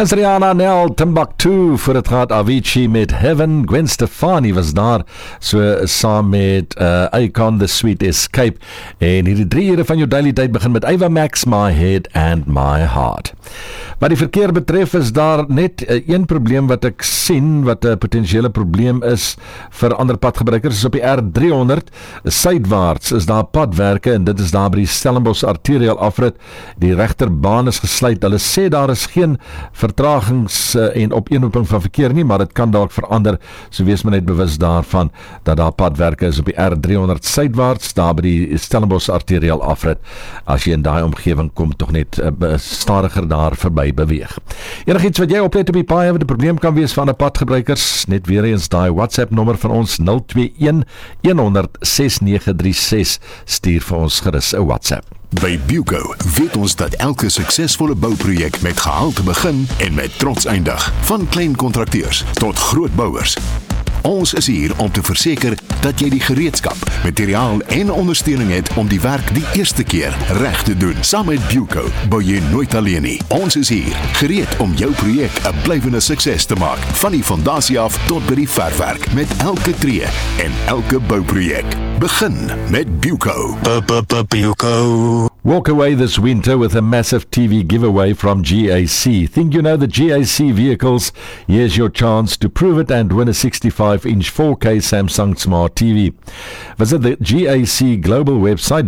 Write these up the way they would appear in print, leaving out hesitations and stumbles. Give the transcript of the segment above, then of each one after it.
As Rihanna Nel Timbuktu voor het gaat Avicii met Heaven. Gwen Stefani was daar so saam met Icon The Sweet Escape. En hierdie 3 ure van jou Daily Date begin met Ava Max, My Head and My Heart. Wat die verkeer betref is daar net een probleem wat ek sien, wat 'n potensiële probleem is vir ander padgebruikers, is op die R300 suidwaarts is daar padwerke en dit is daar by die Stellenbosch arterial afrit. Die regterbaan is gesluit. Hulle sê daar is geen vertragings en opeenhoping van verkeer nie, maar dit kan dalk verander, so wees maar net bewus daarvan dat daar padwerke is op die R300 suidwaarts, daar by die Stellenbosch arterial afrit. As jy in daai omgewing kom, tog net stadiger daar verby beweeg. Enigiets wat jy oplet op die paai wat 'n probleem kan wees vir ander padgebruikers, net weer eens daai WhatsApp nommer van ons 021 100 6936, stuur vir ons gerus 'n WhatsApp. By Buco weet ons dat elke suksesvolle bouprojek met gehalte begin en met trots eindig, van klein kontrakteurs tot groot bouers. Ons is hier om te verseker dat jy die gereedskap, materiaal en ondersteuning het om die werk die eerste keer reg te doen. Saam met Buco bou jy nooit alleen nie. Ons is hier, gereed om jou projek 'n blywende sukses te maak, van die fondasie af tot by die verfwerk, met elke tree en elke bouprojek. Begin met Buco. Buco. Walk away this winter with a massive TV giveaway from GAC. Think you know the GAC vehicles? Here's your chance to prove it and win a 65-inch 4K Samsung Smart TV. Visit the GAC global website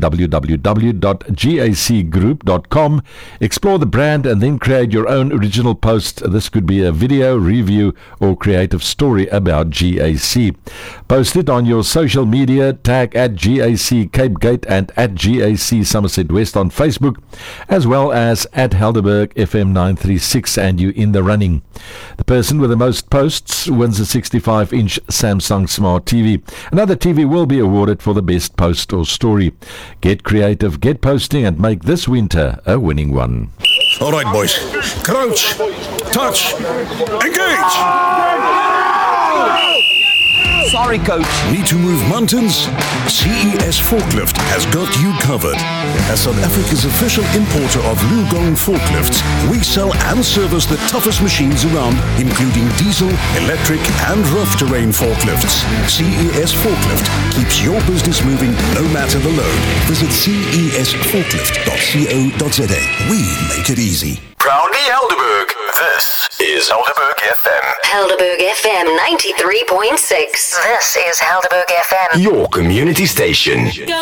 www.gacgroup.com. Explore the brand and then create your own original post. This could be a video, review or creative story about GAC. Post it on your social media, tag at GAC Cape Gate and at GAC Somerset West on Facebook, as well as at Helderberg FM 936, and you in the running. The person with the most posts wins a 65-inch Samsung Smart TV. Another TV will be awarded for the best post or story. Get creative, get posting, and make this winter a winning one. All right, boys. Crouch, touch, engage! Sorry, coach. Need to move mountains? CES Forklift has got you covered. As South Africa's official importer of Lugong forklifts, we sell and service the toughest machines around, including diesel, electric and rough terrain forklifts. CES Forklift keeps your business moving no matter the load. Visit cesforklift.co.za. We make it easy. Proudly Helderberg. This is Helderberg FM. Helderberg FM 93.6. This is Helderberg FM. Your community station.